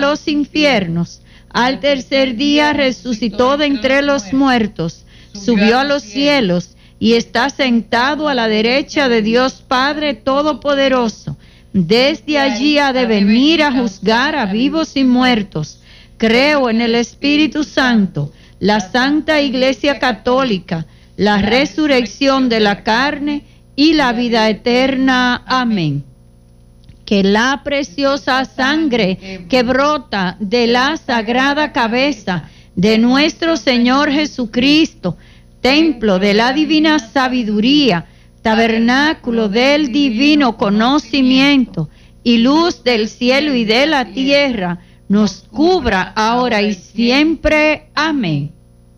los infiernos. Al tercer día resucitó de entre los muertos, subió a los cielos y está sentado a la derecha de Dios Padre Todopoderoso. Desde allí ha de venir a juzgar a vivos y muertos. Creo en el Espíritu Santo, la Santa Iglesia Católica, la resurrección de la carne y la vida eterna. Amén. Que la preciosa sangre que brota de la sagrada cabeza de nuestro Señor Jesucristo, templo de la divina sabiduría, tabernáculo del divino conocimiento y luz del cielo y de la tierra, nos cubra ahora y siempre. Amén.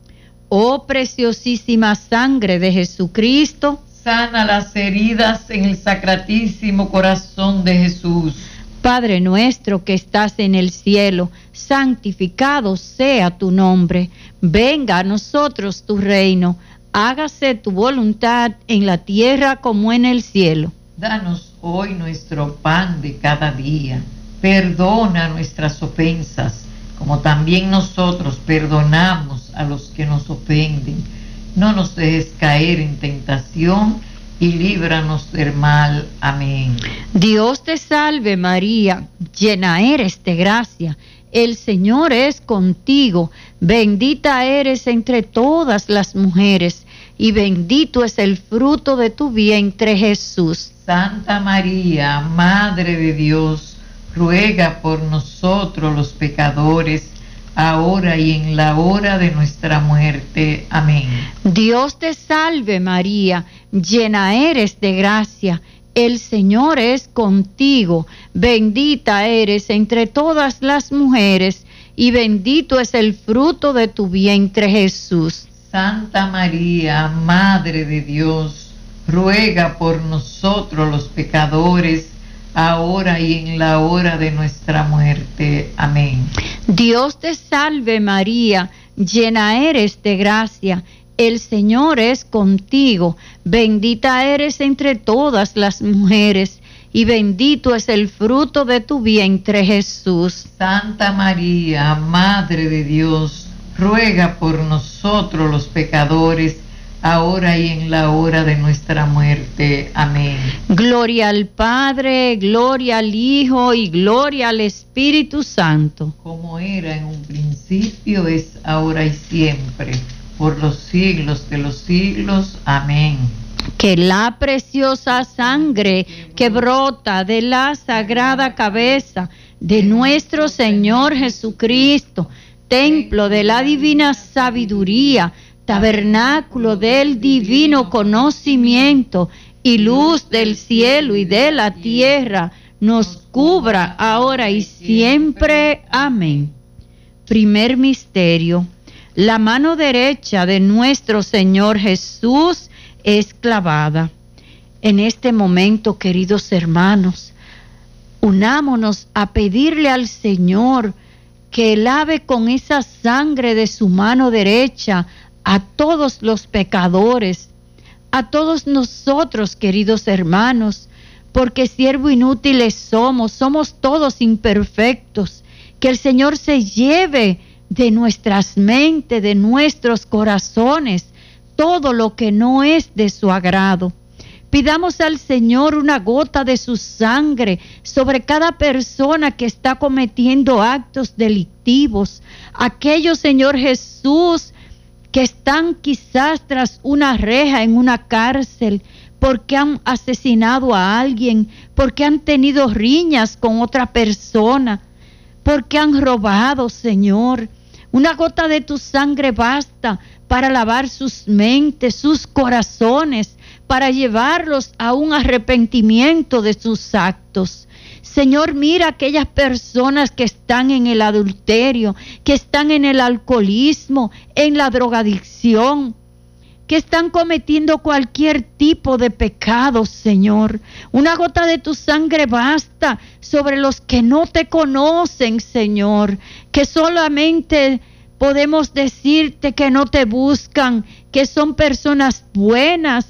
Oh preciosísima sangre de Jesucristo, sana las heridas en el sacratísimo corazón de Jesús. Padre nuestro que estás en el cielo, santificado sea tu nombre. Venga a nosotros tu reino. Hágase tu voluntad en la tierra como en el cielo. Danos hoy nuestro pan de cada día. Perdona nuestras ofensas, como también nosotros perdonamos a los que nos ofenden. No nos dejes caer en tentación y líbranos del mal. Amén. Dios te salve María, llena eres de gracia. El Señor es contigo, bendita eres entre todas las mujeres, y bendito es el fruto de tu vientre, Jesús. Santa María, Madre de Dios, ruega por nosotros los pecadores, ahora y en la hora de nuestra muerte. Amén. Dios te salve María, llena eres de gracia. El Señor es contigo, bendita eres entre todas las mujeres, y bendito es el fruto de tu vientre, Jesús. Santa María, Madre de Dios, ruega por nosotros los pecadores, ahora y en la hora de nuestra muerte. Amén. Dios te salve María, llena eres de gracia. El Señor es contigo, bendita eres entre todas las mujeres, y bendito es el fruto de tu vientre, Jesús. Santa María, Madre de Dios, ruega por nosotros los pecadores, ahora y en la hora de nuestra muerte. Amén. Gloria al Padre, gloria al Hijo y gloria al Espíritu Santo. Como era en un principio, es ahora y siempre, por los siglos de los siglos. Amén. Que la preciosa sangre que brota de la sagrada cabeza de nuestro Señor Jesucristo, templo de la divina sabiduría, tabernáculo del divino conocimiento y luz del cielo y de la tierra, nos cubra ahora y siempre. Amén. Primer misterio. La mano derecha de nuestro Señor Jesús es clavada. En este momento, queridos hermanos, unámonos a pedirle al Señor que lave con esa sangre de su mano derecha a todos los pecadores, a todos nosotros, queridos hermanos, porque siervo inútiles somos todos imperfectos. Que el Señor se lleve de nuestras mentes, de nuestros corazones, todo lo que no es de su agrado. Pidamos al Señor una gota de su sangre sobre cada persona que está cometiendo actos delictivos. Aquellos, Señor Jesús, que están quizás tras una reja en una cárcel porque han asesinado a alguien, porque han tenido riñas con otra persona, porque han robado, Señor. Una gota de tu sangre basta para lavar sus mentes, sus corazones, para llevarlos a un arrepentimiento de sus actos. Señor, mira aquellas personas que están en el adulterio, que están en el alcoholismo, en la drogadicción, que están cometiendo cualquier tipo de pecado, Señor. Una gota de tu sangre basta sobre los que no te conocen, Señor, que solamente podemos decirte que no te buscan, que son personas buenas,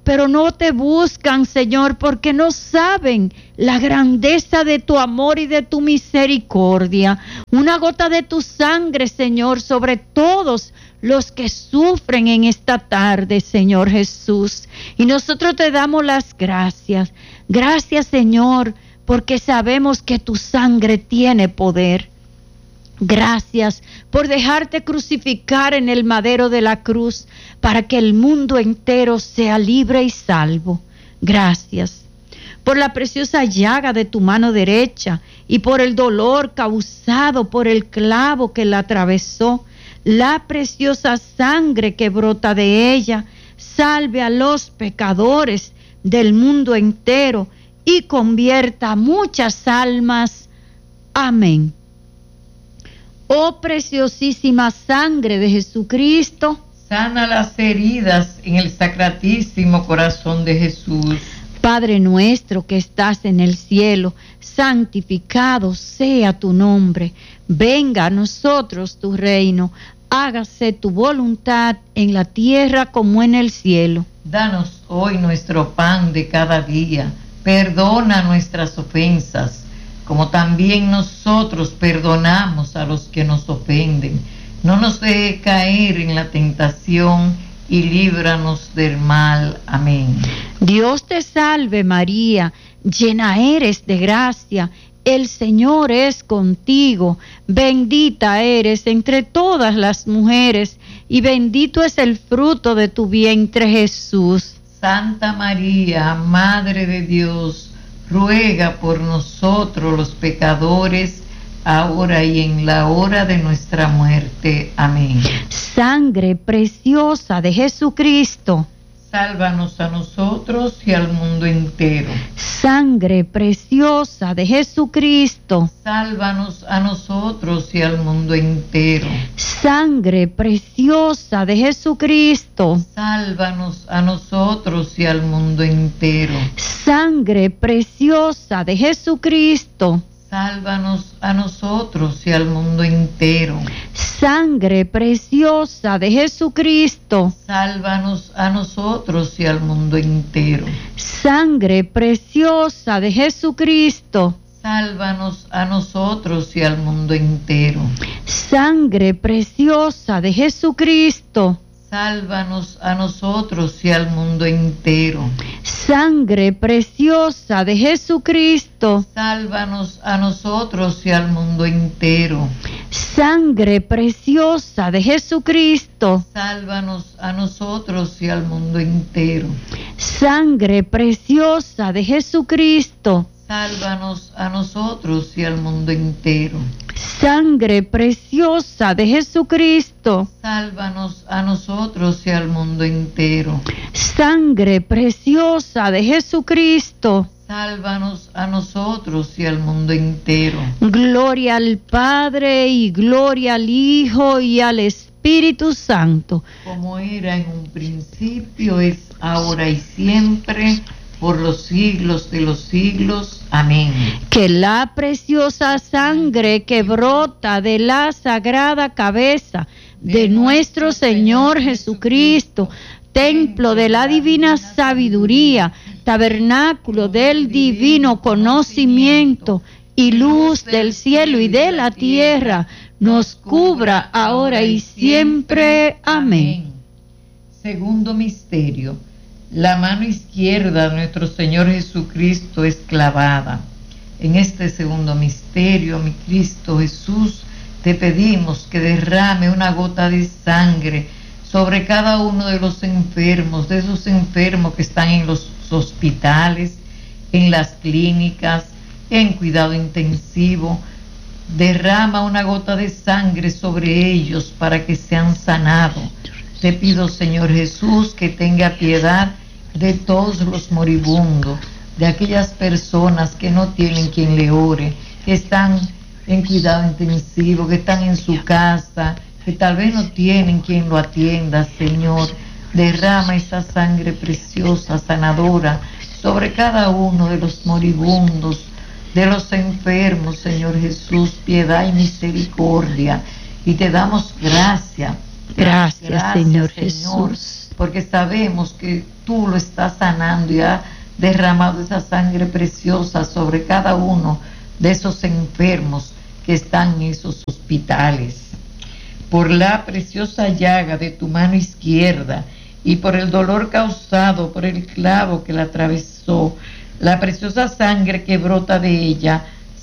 pero no te buscan, Señor, porque no saben la grandeza de tu amor y de tu misericordia. Una gota de tu sangre, Señor, sobre todos los que sufren en esta tarde, Señor Jesús. Y nosotros te damos las gracias. Gracias, Señor, porque sabemos que tu sangre tiene poder. Gracias por dejarte crucificar en el madero de la cruz para que el mundo entero sea libre y salvo. Gracias por la preciosa llaga de tu mano derecha y por el dolor causado por el clavo que la atravesó. La preciosa sangre que brota de ella salve a los pecadores del mundo entero y convierta muchas almas. Amén. Oh preciosísima sangre de Jesucristo, sana las heridas en el sacratísimo corazón de Jesús. Padre nuestro que estás en el cielo, santificado sea tu nombre. Venga a nosotros tu reino. Hágase tu voluntad en la tierra como en el cielo. Danos hoy nuestro pan de cada día. Perdona nuestras ofensas, como también nosotros perdonamos a los que nos ofenden. No nos deje caer en la tentación y líbranos del mal. Amén. Dios te salve María, llena eres de gracia, el Señor es contigo, bendita eres entre todas las mujeres, y bendito es el fruto de tu vientre Jesús. Santa María, Madre de Dios, ruega por nosotros los pecadores, ahora y en la hora de nuestra muerte. Amén. Sangre preciosa de Jesucristo, sálvanos a nosotros y al mundo entero. Sangre preciosa de Jesucristo, sálvanos a nosotros y al mundo entero. Sangre preciosa de Jesucristo, sálvanos a nosotros y al mundo entero. Sangre preciosa de Jesucristo, sálvanos a nosotros y al mundo entero. Sangre preciosa de Jesucristo, sálvanos a nosotros y al mundo entero. Sangre preciosa de Jesucristo, sálvanos a nosotros y al mundo entero. Sangre preciosa de Jesucristo, sálvanos a nosotros y al mundo entero. Sangre preciosa de Jesucristo, sálvanos a nosotros y al mundo entero. Sangre preciosa de Jesucristo, sálvanos a nosotros y al mundo entero. Sangre preciosa de Jesucristo, sálvanos a nosotros y al mundo entero. Sangre preciosa de Jesucristo, sálvanos a nosotros y al mundo entero. Sangre preciosa de Jesucristo, sálvanos a nosotros y al mundo entero. Gloria al Padre y gloria al Hijo y al Espíritu Santo, como era en un principio, es ahora y siempre, por los siglos de los siglos. Amén. Que la preciosa sangre que brota de la sagrada cabeza de nuestro Señor Jesucristo, templo de la divina sabiduría, tabernáculo del divino conocimiento y luz del cielo y de la tierra, nos cubra ahora y siempre. Amén. Segundo misterio. La mano izquierda de nuestro Señor Jesucristo es clavada. En este segundo misterio, mi Cristo Jesús, te pedimos que derrame una gota de sangre sobre cada uno de los enfermos, de esos enfermos que están en los hospitales, en las clínicas, en cuidado intensivo. Derrama una gota de sangre sobre ellos para que sean sanados. Te pido, Señor Jesús, que tenga piedad de todos los moribundos, de aquellas personas que no tienen quien le ore, que están en cuidado intensivo, que están en su casa, que tal vez no tienen quien lo atienda. Señor, derrama esa sangre preciosa, sanadora, sobre cada uno de los moribundos, de los enfermos. Señor Jesús, piedad y misericordia. Y te damos gracias Gracias, Señor Jesús. Porque sabemos que tú lo estás sanando y has derramado esa sangre preciosa sobre cada uno de esos enfermos que están en esos hospitales. Por la preciosa llaga de tu mano izquierda y por el dolor causado por el clavo que la atravesó, la preciosa sangre que brota de ella,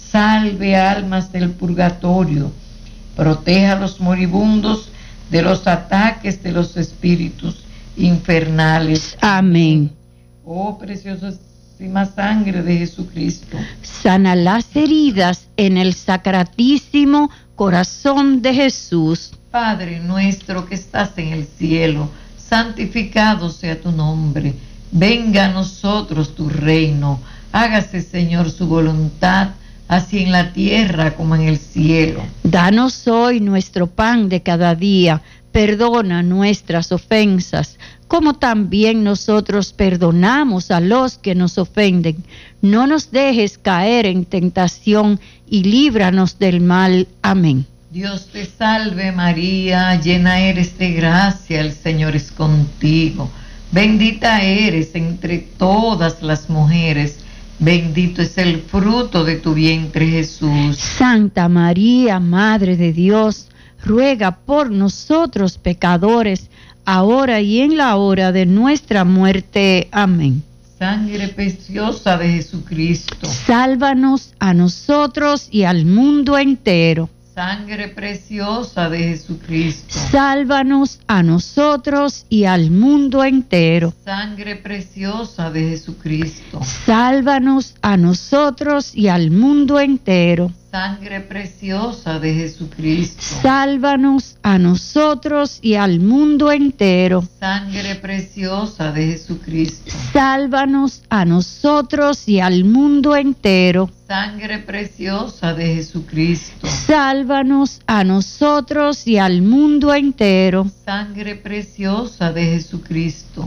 salve almas del purgatorio, proteja a los moribundos de los ataques de los espíritus infernales. Amén. Oh preciosísima sangre de Jesucristo, sana las heridas en el sacratísimo corazón de Jesús. Padre nuestro que estás en el cielo, santificado sea tu nombre. Venga a nosotros tu reino. Hágase, Señor, su voluntad, así en la tierra como en el cielo. Danos hoy nuestro pan de cada día. Perdona nuestras ofensas, como también nosotros perdonamos a los que nos ofenden. No nos dejes caer en tentación y líbranos del mal. Amén. Dios te salve María, llena eres de gracia, el Señor es contigo. Bendita eres entre todas las mujeres, bendito es el fruto de tu vientre Jesús. Santa María, Madre de Dios, ruega por nosotros pecadores, ahora y en la hora de nuestra muerte. Amén. Sangre preciosa de Jesucristo, sálvanos a nosotros y al mundo entero. Sangre preciosa de Jesucristo, sálvanos a nosotros y al mundo entero. Sangre preciosa de Jesucristo, sálvanos a nosotros y al mundo entero. Sangre preciosa de Jesucristo, sálvanos a nosotros y al mundo entero. Sangre preciosa de Jesucristo, sálvanos a nosotros y al mundo entero. Sangre preciosa de Jesucristo, sálvanos a nosotros y al mundo entero. Sangre preciosa de Jesucristo,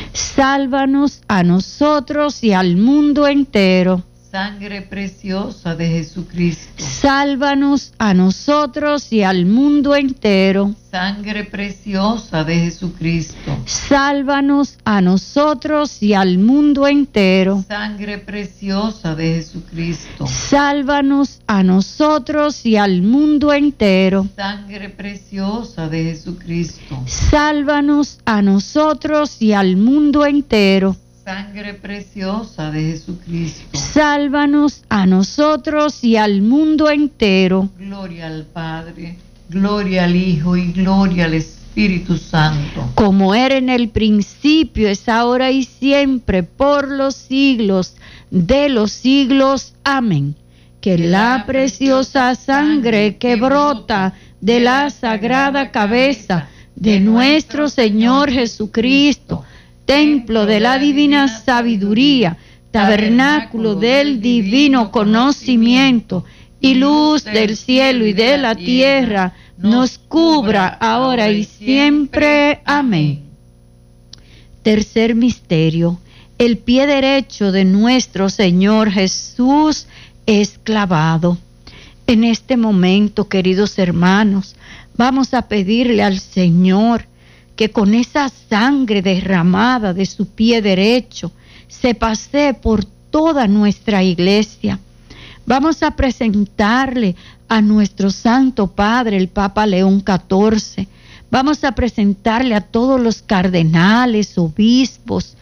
sálvanos a nosotros y al mundo entero. Sangre preciosa de Jesucristo, sálvanos a nosotros y al mundo entero. Sangre preciosa de Jesucristo, sálvanos a nosotros y al mundo entero. Sangre preciosa de Jesucristo, sálvanos a nosotros y al mundo entero. Sangre preciosa de Jesucristo, sálvanos a nosotros y al mundo entero. Sangre preciosa de Jesucristo, sálvanos a nosotros y al mundo entero. Gloria al Padre, gloria al Hijo y gloria al Espíritu Santo. Como era en el principio, es ahora y siempre, por los siglos de los siglos. Amén. Que la preciosa sangre que brota de la sagrada cabeza de nuestro Señor Jesucristo, templo de la divina sabiduría, tabernáculo del divino conocimiento y luz del cielo y de la tierra, nos cubra ahora y siempre. Amén. Tercer misterio. El pie derecho de nuestro Señor Jesús es clavado. En este momento, queridos hermanos, vamos a pedirle al Señor que con esa sangre derramada de su pie derecho se pasee por toda nuestra iglesia. Vamos a presentarle a nuestro Santo Padre, el Papa León XIV. Vamos a presentarle a todos los cardenales, obispos,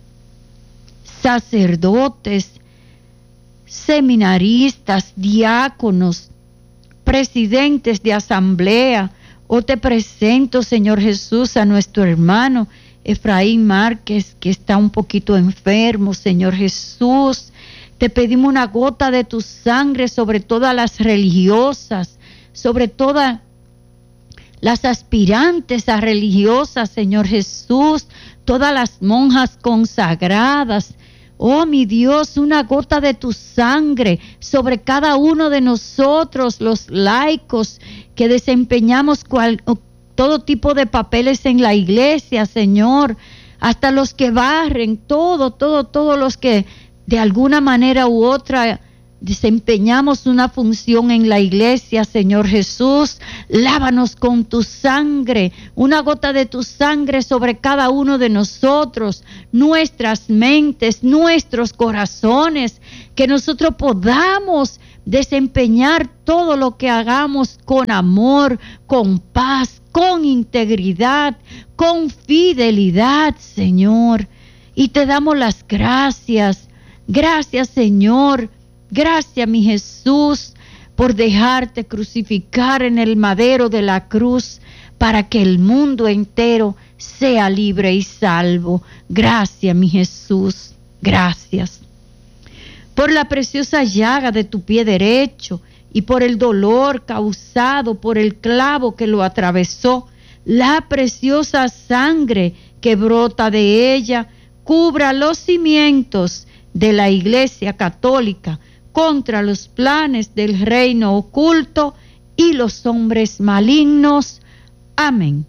sacerdotes, seminaristas, diáconos, presidentes de asamblea. Oh, te presento, Señor Jesús, a nuestro hermano Efraín Márquez, que está un poquito enfermo, Señor Jesús. Te pedimos una gota de tu sangre sobre todas las religiosas, sobre todas las aspirantes a religiosas, Señor Jesús, todas las monjas consagradas. Oh, mi Dios, una gota de tu sangre sobre cada uno de nosotros, los laicos que desempeñamos todo tipo de papeles en la iglesia, Señor, hasta los que barren, todos los que de alguna manera u otra desempeñamos una función en la iglesia, Señor Jesús, lávanos con tu sangre, una gota de tu sangre sobre cada uno de nosotros, nuestras mentes, nuestros corazones, que nosotros podamos desempeñar todo lo que hagamos con amor, con paz, con integridad, con fidelidad, Señor. Y te damos las gracias. Gracias, Señor. Gracias, mi Jesús, por dejarte crucificar en el madero de la cruz para que el mundo entero sea libre y salvo. Gracias, mi Jesús. Gracias. Por la preciosa llaga de tu pie derecho y por el dolor causado por el clavo que lo atravesó, la preciosa sangre que brota de ella cubra los cimientos de la Iglesia Católica contra los planes del reino oculto y los hombres malignos. Amén.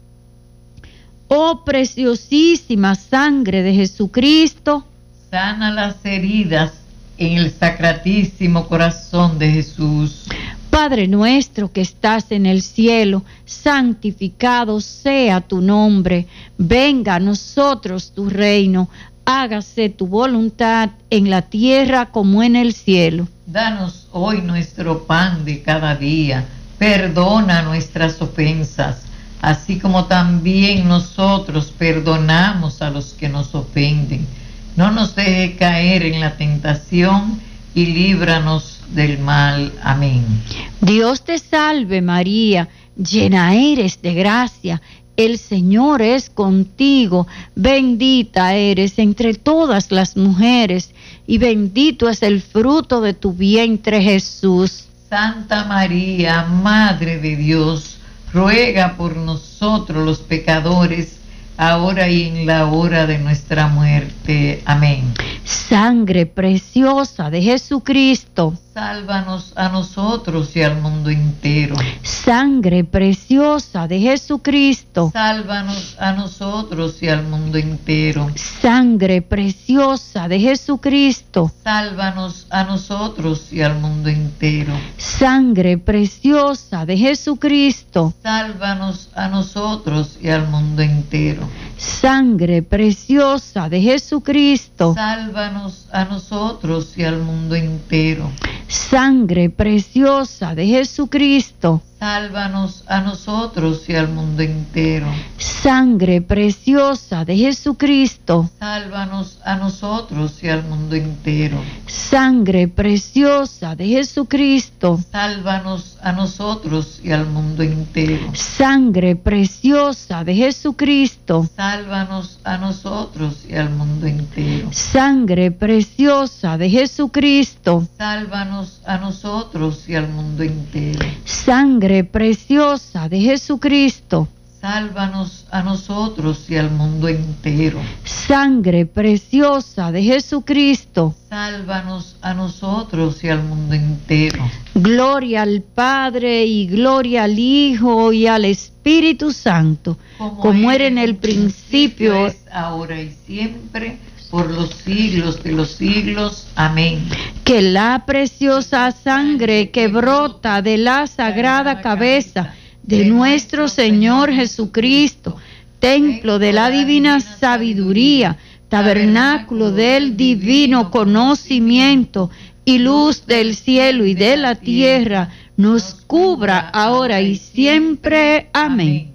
Oh preciosísima sangre de Jesucristo, sana las heridas en el sacratísimo corazón de Jesús. Padre nuestro que estás en el cielo, santificado sea tu nombre. Venga a nosotros tu reino. Hágase tu voluntad en la tierra como en el cielo. Danos hoy nuestro pan de cada día. Perdona nuestras ofensas, así como también nosotros perdonamos a los que nos ofenden. No nos deje caer en la tentación y líbranos del mal. Amén. Dios te salve María, llena eres de gracia. El Señor es contigo, bendita eres entre todas las mujeres, y bendito es el fruto de tu vientre, Jesús. Santa María, Madre de Dios, ruega por nosotros los pecadores, ahora y en la hora de nuestra muerte. Amén. Sangre preciosa de Jesucristo, sálvanos a nosotros y al mundo entero. Sangre preciosa de Jesucristo, Sálvanos a nosotros y al mundo entero. Sangre preciosa de Jesucristo, Sálvanos a nosotros y al mundo entero. Sangre preciosa de Jesucristo, Sálvanos a nosotros y al mundo entero. Sangre preciosa de Jesucristo, Sálvanos a nosotros y al mundo entero. Sangre preciosa de Jesucristo, Sálvanos a nosotros y al mundo entero. Sangre preciosa de Jesucristo, Sálvanos a nosotros y al mundo entero. Sangre preciosa de Jesucristo, Sálvanos a nosotros y al mundo entero. Sangre preciosa de Jesucristo, Sálvanos a nosotros y al mundo entero. Sangre preciosa de Jesucristo, Sálvanos a nosotros y al mundo entero. Sangre preciosa de Jesucristo, Sálvanos a nosotros y al mundo entero. Sangre preciosa de Jesucristo. Sálvanos a nosotros y al mundo entero. Gloria al Padre y gloria al Hijo y al Espíritu Santo, como era en el principio, es ahora y siempre, por los siglos de los siglos. Amén. que la preciosa sangre que brota de la sagrada cabeza de nuestro Señor Jesucristo, templo de la divina sabiduría, tabernáculo del divino conocimiento y luz del cielo y de la tierra, nos cubra ahora y siempre. Amén.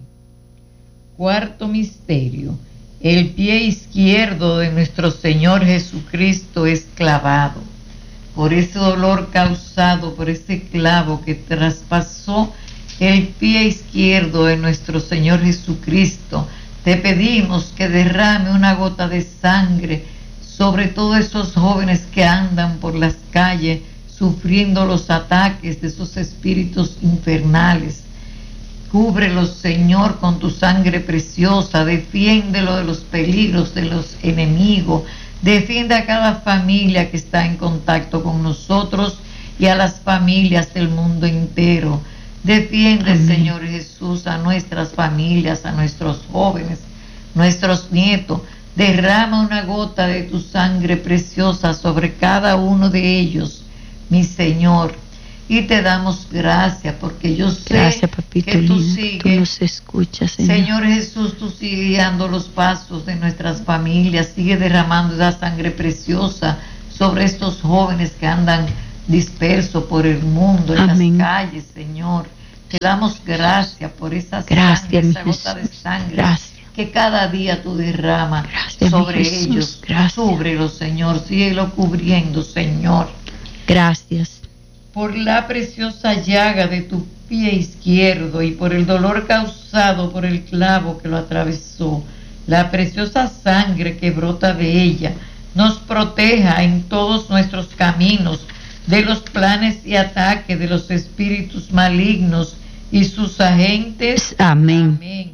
Cuarto misterio. El pie izquierdo de nuestro Señor Jesucristo es clavado. Por ese dolor causado por ese clavo que traspasó el pie izquierdo de nuestro Señor Jesucristo, te pedimos que derrame una gota de sangre sobre todos esos jóvenes que andan por las calles sufriendo los ataques de esos espíritus infernales. Cúbrelos, Señor, con tu sangre preciosa, defiéndelo de los peligros de los enemigos, defiende a cada familia que está en contacto con nosotros y a las familias del mundo entero. Defiende, amén, Señor Jesús, a nuestras familias, a nuestros jóvenes, nuestros nietos. Derrama una gota de tu sangre preciosa sobre cada uno de ellos, mi Señor. Y te damos gracias porque yo sé Gracias, papito que tú lindo. sigues. Tú nos escuchas, Señor. Señor Jesús, tú sigues guiando los pasos de nuestras familias, sigue derramando esa sangre preciosa sobre estos jóvenes que andan dispersos por el mundo, en Amén. las calles, Señor. Te damos gracias por esa Gracias, sangre, mi esa gota de Jesús. sangre Gracias. que cada día tú derramas Gracias, sobre mi Jesús. ellos. Gracias. Cúbrelos, Señor, síguelo cubriendo, Señor. Gracias. Por la preciosa llaga de tu pie izquierdo y por el dolor causado por el clavo que lo atravesó, la preciosa sangre que brota de ella nos proteja en todos nuestros caminos de los planes y ataques de los espíritus malignos y sus agentes. Amén. Amén.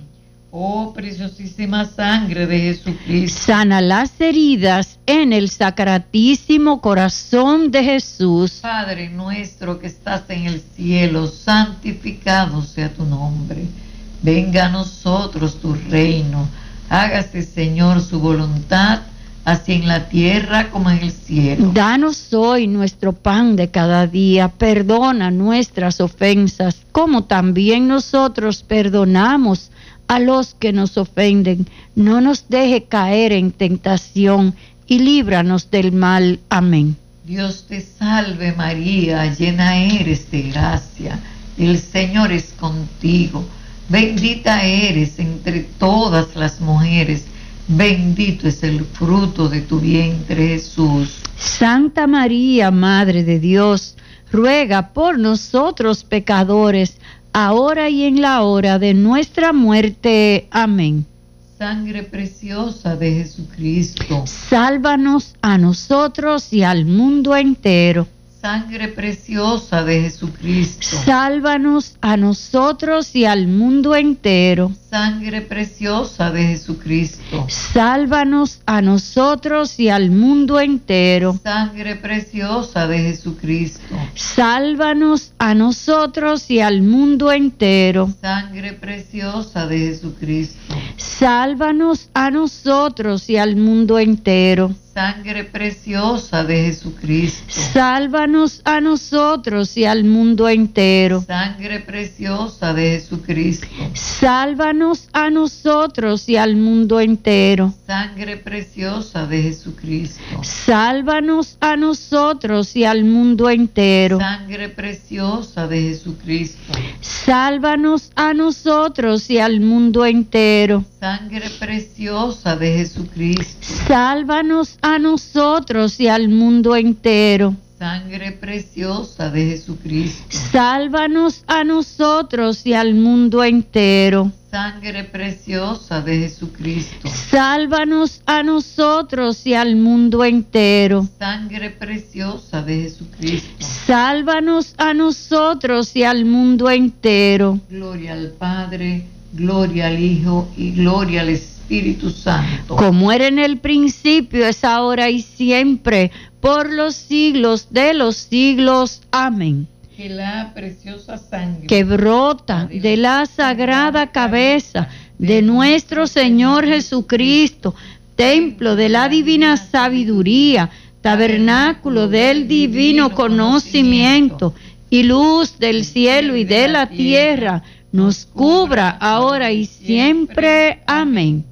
Oh preciosísima sangre de Jesucristo. Sana las heridas en el sacratísimo corazón de Jesús. Padre nuestro que estás en el cielo, santificado sea tu nombre. Venga a nosotros tu reino. Hágase, Señor, su voluntad, así en la tierra como en el cielo. Danos hoy nuestro pan de cada día. Perdona nuestras ofensas, como también nosotros perdonamos a los que nos ofenden. No nos deje caer en tentación y líbranos del mal. Amén. Dios te salve María, llena eres de gracia, el Señor es contigo, bendita eres entre todas las mujeres, bendito es el fruto de tu vientre Jesús. Santa María, Madre de Dios, ruega por nosotros pecadores, ahora y en la hora de nuestra muerte. Amén. Sangre preciosa de Jesucristo. Sálvanos a nosotros y al mundo entero. Sangre preciosa de Jesucristo. Sálvanos a nosotros y al mundo entero. Sangre preciosa de Jesucristo. Sálvanos a nosotros y al mundo entero. Sangre preciosa de Jesucristo. Sálvanos a nosotros y al mundo entero. Sangre preciosa de Jesucristo. Sálvanos a nosotros y al mundo entero. Sangre preciosa de Jesucristo. Sálvanos a nosotros y al mundo entero. Sangre preciosa de Jesucristo. Sálvanos a nosotros y al mundo entero. Sangre preciosa de Jesucristo. Sálvanos a nosotros y al mundo entero. Sangre preciosa de Jesucristo. Sálvanos a nosotros y al mundo entero. Sangre preciosa de Jesucristo. Sálvanos a nosotros y al mundo entero. Sangre preciosa de Jesucristo. Sálvanos a nosotros y al mundo entero. Sangre preciosa de Jesucristo. Sálvanos a nosotros y al mundo entero. Sangre preciosa de Jesucristo. Sálvanos a nosotros y al mundo entero. Gloria al Padre, gloria al Hijo y gloria al Espíritu Santo. Como era en el principio, es ahora y siempre, por los siglos de los siglos. Amén. Que la preciosa sangre Que brota de la sagrada cabeza de nuestro Señor Jesucristo, templo de la divina sabiduría, tabernáculo del divino conocimiento y luz del cielo y de la tierra, nos cubra ahora y siempre. Amén.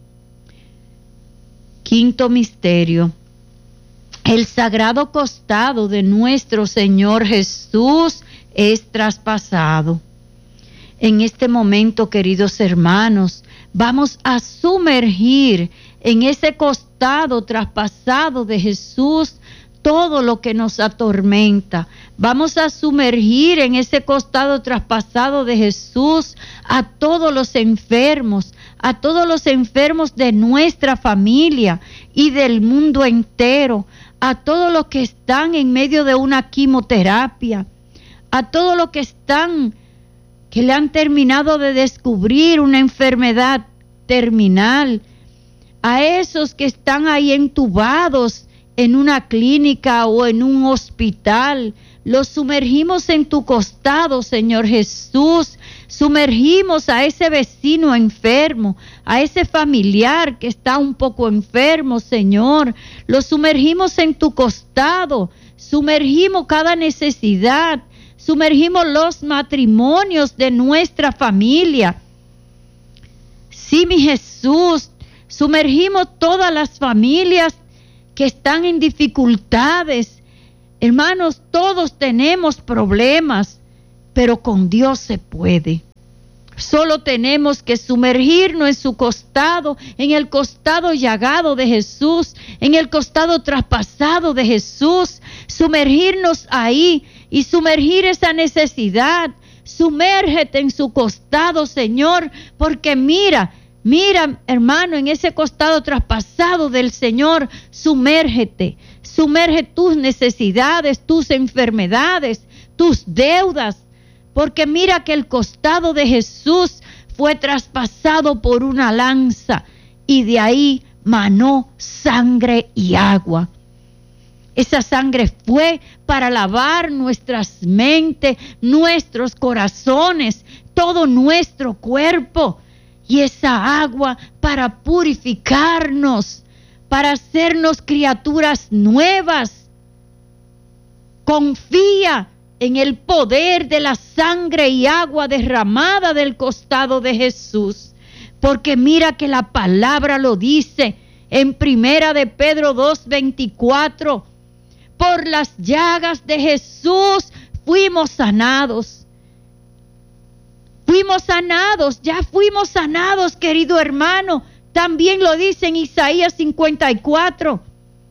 Quinto misterio. El sagrado costado de nuestro Señor Jesús es traspasado. En este momento, queridos hermanos, vamos a sumergir en ese costado traspasado de Jesús todo lo que nos atormenta. Vamos a sumergir en ese costado traspasado de Jesús a todos los enfermos de nuestra familia y del mundo entero, a todos los que están en medio de una quimioterapia, a todos los que le han terminado de descubrir una enfermedad terminal, a esos que están ahí entubados en una clínica o en un hospital. Los sumergimos en tu costado, Señor Jesús, Sumergimos a ese vecino enfermo, a ese familiar que está un poco enfermo, Señor. Lo sumergimos en tu costado. Sumergimos cada necesidad. Sumergimos los matrimonios de nuestra familia. Sí, mi Jesús, sumergimos todas las familias que están en dificultades. Hermanos, todos tenemos problemas, pero con Dios se puede. Solo tenemos que sumergirnos en su costado, en el costado llagado de Jesús, en el costado traspasado de Jesús. Sumergirnos ahí y sumergir esa necesidad. Sumérgete en su costado, Señor, porque mira, hermano, en ese costado traspasado del Señor, sumérgete. Sumerge tus necesidades, tus enfermedades, tus deudas. Porque mira que el costado de Jesús fue traspasado por una lanza y de ahí manó sangre y agua. Esa sangre fue para lavar nuestras mentes, nuestros corazones, todo nuestro cuerpo. Y esa agua para purificarnos, para hacernos criaturas nuevas. Confía en el poder de la sangre y agua derramada del costado de Jesús. Porque mira que la palabra lo dice en 1 de Pedro 2:24. Por las llagas de Jesús fuimos sanados. Fuimos sanados, ya fuimos sanados, querido hermano. También lo dice en Isaías 54.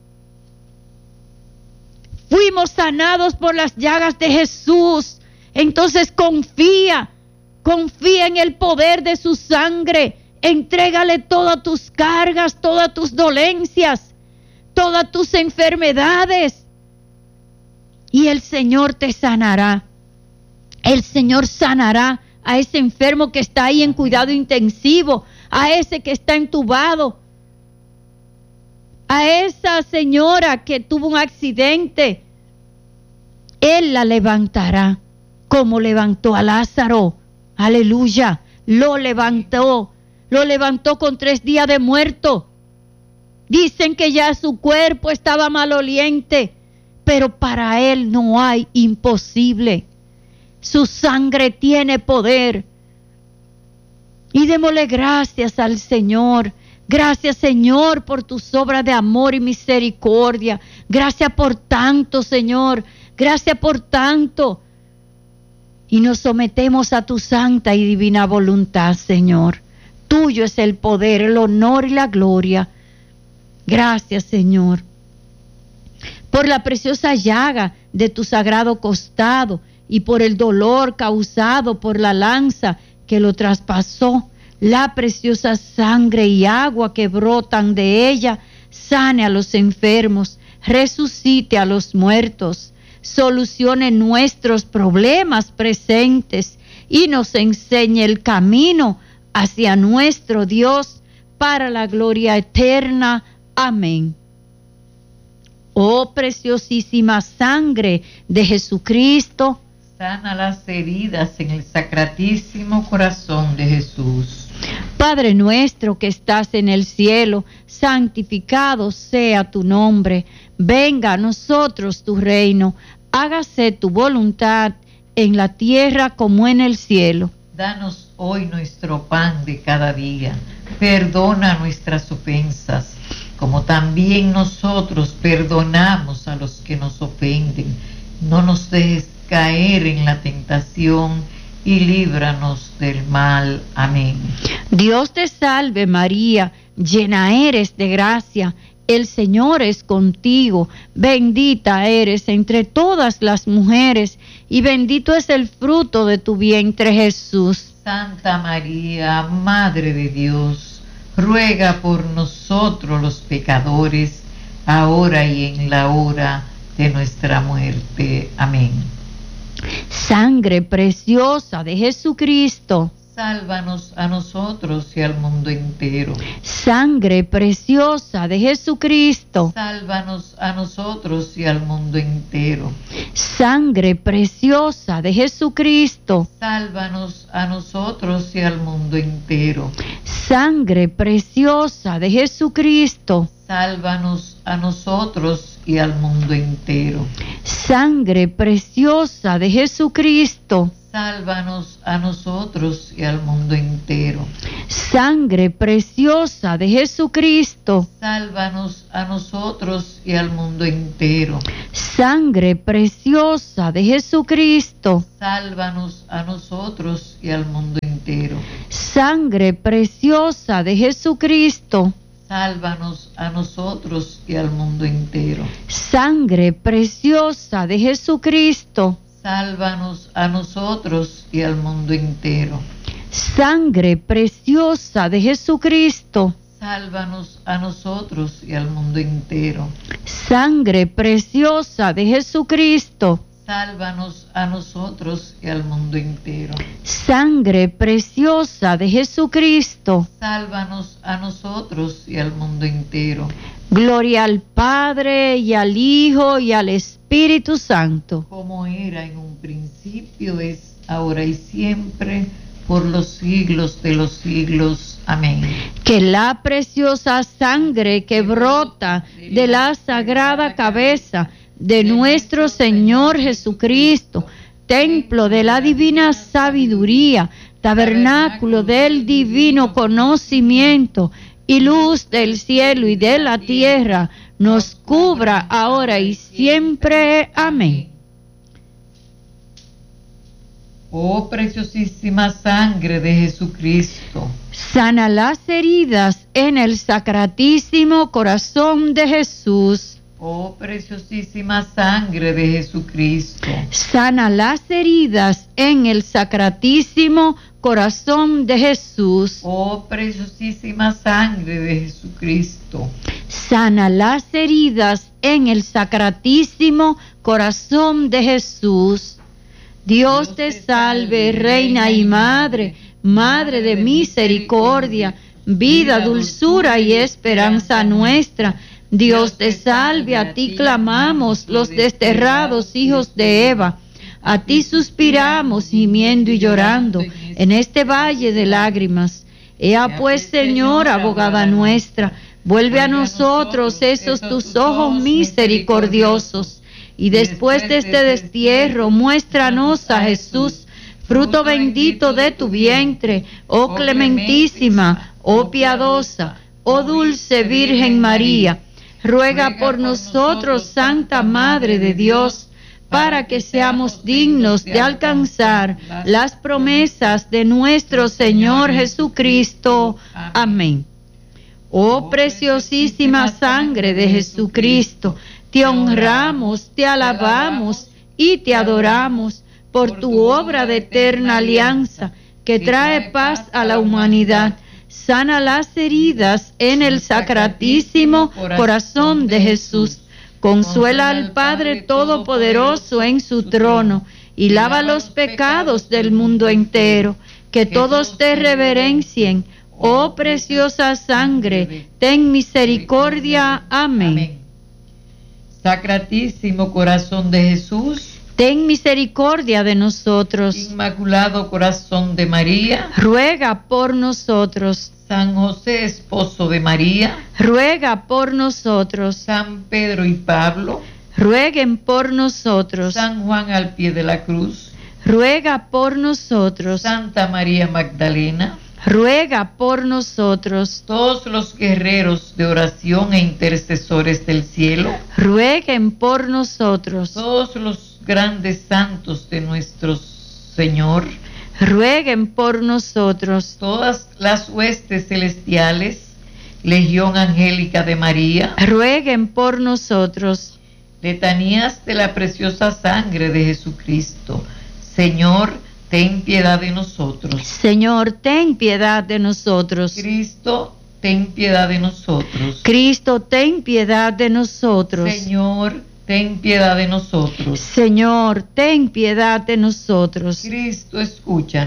Fuimos sanados por las llagas de Jesús. Entonces confía en el poder de su sangre. Entrégale todas tus cargas, todas tus dolencias, todas tus enfermedades. Y el Señor te sanará. El Señor sanará a ese enfermo que está ahí en cuidado intensivo, a ese que está entubado, a esa señora que tuvo un accidente. Él la levantará como levantó a Lázaro. Aleluya. Lo levantó con 3 días de muerto. Dicen que ya su cuerpo estaba maloliente, pero para Él no hay imposible. Su sangre tiene poder. Y démosle gracias al Señor. Gracias, Señor, por tus obras de amor y misericordia. Gracias por tanto, Señor. Gracias por tanto. Y nos sometemos a tu santa y divina voluntad, Señor. Tuyo es el poder, el honor y la gloria. Gracias, Señor, por la preciosa llaga de tu sagrado costado y por el dolor causado por la lanza que lo traspasó. La preciosa sangre y agua que brotan de ella sane a los enfermos, resucite a los muertos, solucione nuestros problemas presentes y nos enseñe el camino hacia nuestro Dios para la gloria eterna. Amén. Oh preciosísima sangre de Jesucristo, sana las heridas en el sacratísimo corazón de Jesús. Padre nuestro que estás en el cielo, santificado sea tu nombre. Venga a nosotros tu reino. Hágase tu voluntad en la tierra como en el cielo. Danos hoy nuestro pan de cada día. Perdona nuestras ofensas, como también nosotros perdonamos a los que nos ofenden. No nos dejes caer en la tentación y líbranos del mal. Amén. Dios te salve María, llena eres de gracia, el Señor es contigo, bendita eres entre todas las mujeres y bendito es el fruto de tu vientre Jesús. Santa María, Madre de Dios, ruega por nosotros los pecadores, ahora y en la hora de nuestra muerte. Amén. Sangre preciosa de Jesucristo, sálvanos a nosotros y al mundo entero. Sangre preciosa de Jesucristo, Sálvanos a nosotros y al mundo entero. sangre preciosa de Jesucristo, Sálvanos a nosotros y al mundo entero. sangre preciosa de Jesucristo, Sálvanos a nosotros y al mundo entero. sangre preciosa de Jesucristo, Sálvanos a nosotros y al mundo entero. sangre preciosa de Jesucristo, Sálvanos a nosotros y al mundo entero. sangre preciosa de Jesucristo, Sálvanos a nosotros y al mundo entero. sangre preciosa de Jesucristo, Sálvanos a nosotros y al mundo entero. sangre preciosa de Jesucristo, Sálvanos a nosotros y al mundo entero. sangre preciosa de Jesucristo, Sálvanos a nosotros y al mundo entero. sangre preciosa de Jesucristo, Sálvanos a nosotros y al mundo entero. sangre preciosa de Jesucristo. Sálvanos a nosotros y al mundo entero. Gloria al Padre y al Hijo y al Espíritu Santo, Como era en un principio, es ahora y siempre, por los siglos de los siglos. Amén. que la preciosa sangre que brota de la sagrada cabeza de nuestro Señor Jesucristo, templo de la divina sabiduría, tabernáculo del divino conocimiento y luz del cielo y de la tierra, nos cubra ahora y siempre. Amén. Oh preciosísima sangre de Jesucristo, Sana las heridas en el sacratísimo corazón de Jesús. oh preciosísima sangre de Jesucristo, Sana las heridas en el sacratísimo corazón de Jesús. oh preciosísima sangre de Jesucristo, Sana las heridas en el sacratísimo corazón de Jesús. Dios te salve, Reina y Madre, Madre de misericordia, vida, dulzura y esperanza nuestra. Dios te salve, a ti clamamos los desterrados hijos de Eva. A ti suspiramos, gimiendo y llorando, en este valle de lágrimas. Ea pues, Señor, abogada nuestra, vuelve a nosotros esos tus ojos misericordiosos. Y después de este destierro, muéstranos a Jesús, fruto bendito de tu vientre, oh clementísima, oh piadosa, oh dulce Virgen María. Ruega por nosotros, Santa Madre de Dios, para que seamos dignos de alcanzar las promesas de nuestro Señor Jesucristo. Amén. Oh preciosísima sangre de Jesucristo, te honramos, te alabamos y te adoramos por tu obra de eterna alianza que trae paz a la humanidad. Sana las heridas en el sacratísimo corazón de Jesús. Consuela al Padre Todopoderoso en su trono y lava los pecados del mundo entero. Que todos te reverencien, oh preciosa sangre, ten misericordia. Amén. Sacratísimo corazón de Jesús, ten misericordia de nosotros. Inmaculado corazón de María, Ruega por nosotros. San José, esposo de María, Ruega por nosotros. San Pedro y Pablo, Rueguen por nosotros. San Juan al pie de la cruz, Ruega por nosotros. Santa María Magdalena, Ruega por nosotros. todos los guerreros de oración e intercesores del cielo, Rueguen por nosotros. todos los grandes santos de nuestro Señor, Rueguen por nosotros. todas las huestes celestiales, Legión Angélica de María, Rueguen por nosotros. letanías de la preciosa sangre de Jesucristo. Señor, ten piedad de nosotros. Señor, ten piedad de nosotros. Cristo, ten piedad de nosotros. Cristo, ten piedad de nosotros. Señor, ten piedad de nosotros. Señor, ten piedad de nosotros. Cristo, escúchanos.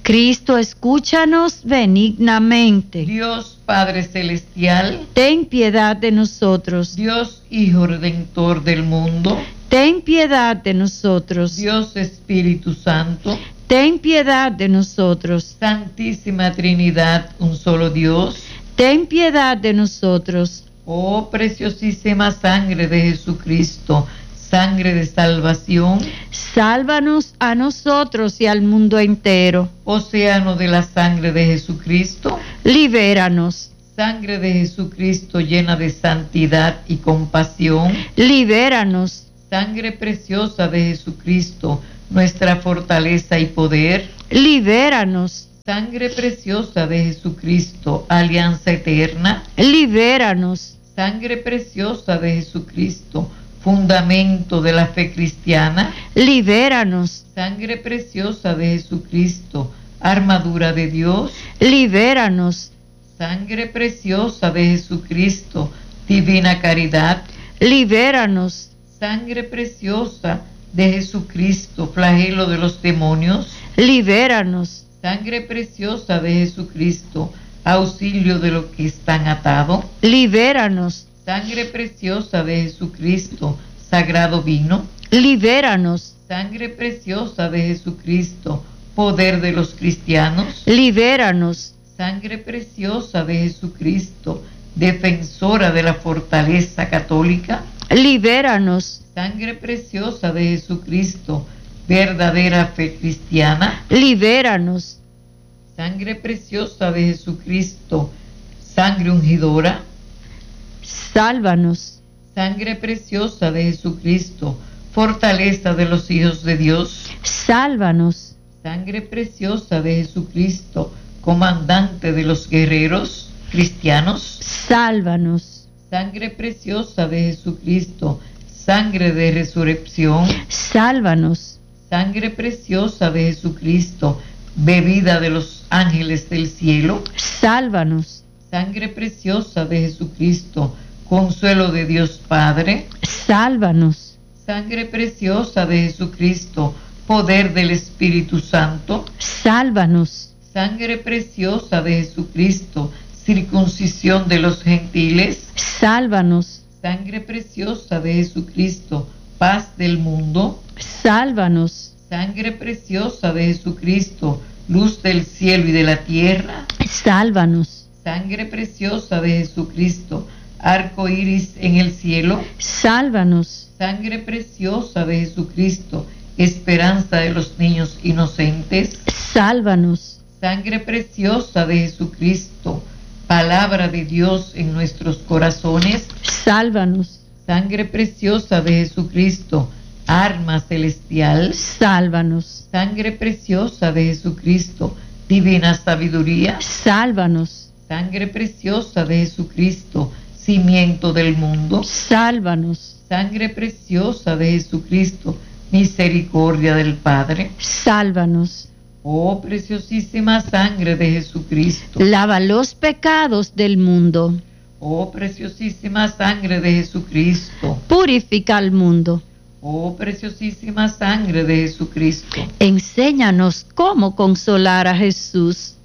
Cristo, escúchanos benignamente. Dios Padre Celestial, Ten piedad de nosotros. Dios Hijo Redentor del mundo, Ten piedad de nosotros. Dios Espíritu Santo, Ten piedad de nosotros. Santísima Trinidad, un solo Dios. Ten piedad de nosotros. Oh preciosísima sangre de Jesucristo, sangre de salvación, Sálvanos a nosotros y al mundo entero. océano de la sangre de Jesucristo, Libéranos. sangre de Jesucristo llena de santidad y compasión, Libéranos. sangre preciosa de Jesucristo, nuestra fortaleza y poder, Libéranos. sangre preciosa de Jesucristo, alianza eterna, Libéranos. sangre preciosa de Jesucristo, fundamento de la fe cristiana, Libéranos. sangre preciosa de Jesucristo, armadura de Dios, Libéranos. sangre preciosa de Jesucristo, divina caridad, Libéranos. sangre preciosa de Jesucristo, flagelo de los demonios, Libéranos. sangre preciosa de Jesucristo, auxilio de los que están atados, Libéranos. sangre preciosa de Jesucristo, sagrado vino, Libéranos. sangre preciosa de Jesucristo, poder de los cristianos, Libéranos. sangre preciosa de Jesucristo, defensora de la fortaleza católica, Libéranos. sangre preciosa de Jesucristo, verdadera fe cristiana, Libéranos. sangre preciosa de Jesucristo, sangre ungidora, Sálvanos. sangre preciosa de Jesucristo, fortaleza de los hijos de Dios, Sálvanos. sangre preciosa de Jesucristo, comandante de los guerreros cristianos, Sálvanos. sangre preciosa de Jesucristo, sangre de resurrección, Sálvanos. sangre preciosa de Jesucristo, bebida de los ángeles del cielo, Sálvanos. sangre preciosa de Jesucristo, consuelo de Dios Padre, Sálvanos. sangre preciosa de Jesucristo, poder del Espíritu Santo, Sálvanos. sangre preciosa de Jesucristo, circuncisión de los gentiles, Sálvanos. sangre preciosa de Jesucristo, paz del mundo, Sálvanos. sangre preciosa de Jesucristo, luz del cielo y de la tierra, Sálvanos. sangre preciosa de Jesucristo, arco iris en el cielo, Sálvanos. sangre preciosa de Jesucristo, esperanza de los niños inocentes, Sálvanos. sangre preciosa de Jesucristo, palabra de Dios en nuestros corazones, Sálvanos. sangre preciosa de Jesucristo, arma celestial, Sálvanos. sangre preciosa de Jesucristo, divina sabiduría, Sálvanos. sangre preciosa de Jesucristo, cimiento del mundo, Sálvanos. sangre preciosa de Jesucristo, misericordia del Padre. Sálvanos. Oh preciosísima sangre de Jesucristo, Lava los pecados del mundo. oh preciosísima sangre de Jesucristo, Purifica al mundo. oh preciosísima sangre de Jesucristo, Enséñanos cómo consolar a Jesús.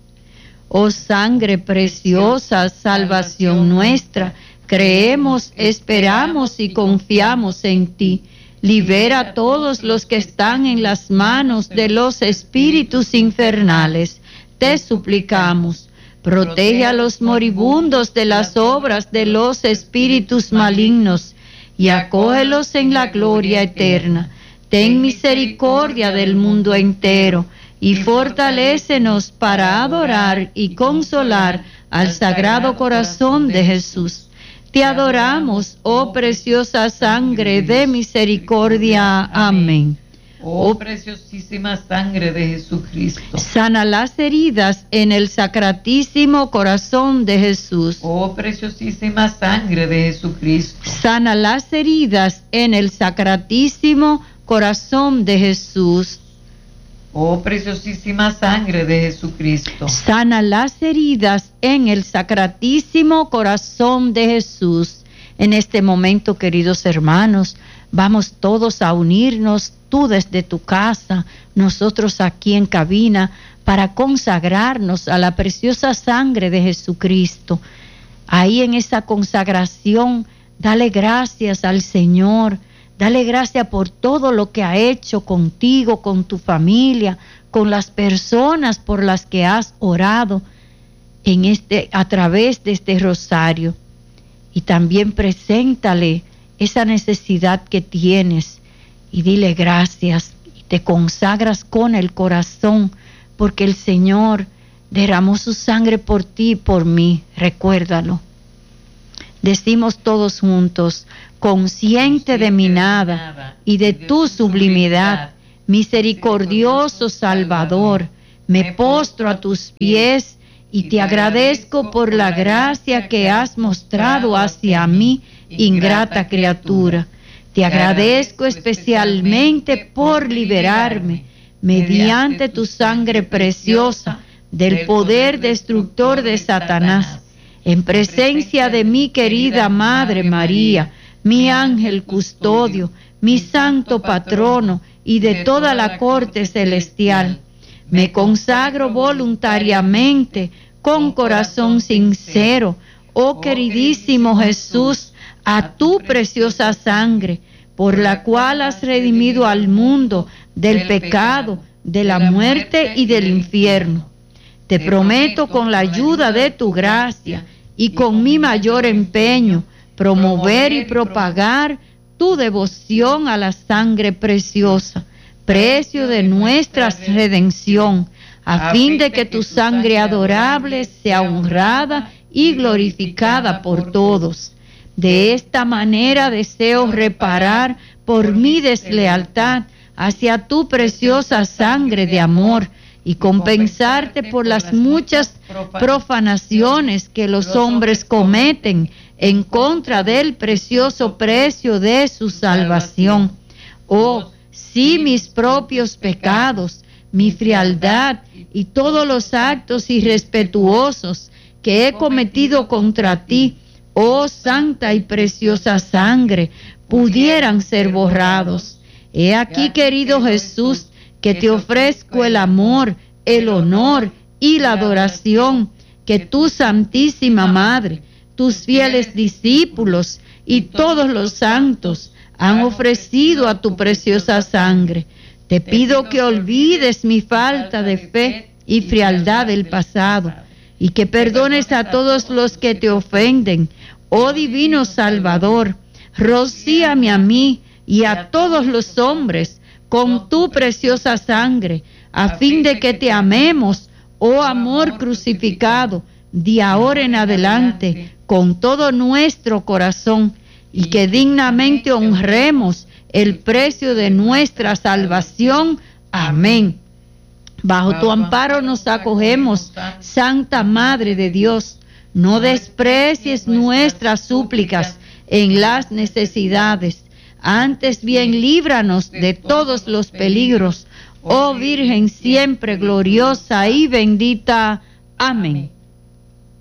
Oh sangre preciosa, salvación nuestra, creemos, esperamos y confiamos en ti. Libera a todos los que están en las manos de los espíritus infernales. Te suplicamos. Protege a los moribundos de las obras de los espíritus malignos y acógelos en la gloria eterna. Ten misericordia del mundo entero y fortalécenos para adorar y consolar al Sagrado Corazón de Jesús. Te adoramos, oh preciosa sangre de misericordia. Amén. oh preciosísima sangre de Jesucristo, Sana las heridas en el sacratísimo corazón de Jesús. oh preciosísima sangre de Jesucristo, Sana las heridas en el sacratísimo corazón de Jesús. oh preciosísima sangre de Jesucristo, Sana las heridas en el sacratísimo corazón de Jesús. En este momento, queridos hermanos, Vamos todos a unirnos, tú desde tu casa, nosotros aquí en cabina, para consagrarnos a la preciosa sangre de Jesucristo. Ahí en esa consagración, dale gracias al Señor, dale gracias por todo lo que ha hecho contigo, con tu familia, con las personas por las que has orado a través de este rosario. Y también preséntale esa necesidad que tienes y dile gracias y te consagras con el corazón, porque el Señor derramó su sangre por ti y por mí. Recuérdalo. Decimos todos juntos: consciente de mi nada y de tu sublimidad, misericordioso Salvador, me postro a tus pies y te agradezco por la gracia que has mostrado hacia mí, ingrata criatura. Te agradezco especialmente por liberarme, mediante tu sangre preciosa, del poder destructor de Satanás. En presencia de mi querida Madre María, mi ángel custodio, mi santo patrono y de toda la corte celestial, me consagro voluntariamente, con corazón sincero, oh queridísimo Jesús, a tu preciosa sangre, por la cual has redimido al mundo del pecado, de la muerte y del infierno. Te prometo, con la ayuda de tu gracia y con mi mayor empeño, promover y propagar tu devoción a la sangre preciosa, precio de nuestra redención, a fin de que tu sangre adorable sea honrada y glorificada por todos. De esta manera deseo reparar por mi deslealtad hacia tu preciosa sangre de amor y compensarte por las muchas profanaciones que los hombres cometen en contra del precioso precio de su salvación. Oh, si mis propios pecados, mi frialdad y todos los actos irrespetuosos que he cometido contra ti, oh santa y preciosa sangre, pudieran ser borrados. He aquí, querido Jesús, que te ofrezco el amor, el honor y la adoración que tu Santísima Madre, tus fieles discípulos y todos los santos han ofrecido a tu preciosa sangre. Te pido que olvides mi falta de fe y frialdad del pasado y que perdones a todos los que te ofenden. Oh divino Salvador, rocíame a mí y a todos los hombres con tu preciosa sangre, a fin de que te amemos, oh amor crucificado, de ahora en adelante, con todo nuestro corazón, y que dignamente honremos el precio de nuestra salvación. Amén. Bajo tu amparo nos acogemos, Santa Madre de Dios. No desprecies nuestras súplicas en las necesidades. Antes bien, líbranos de todos los peligros, oh Virgen siempre gloriosa y bendita. Amén.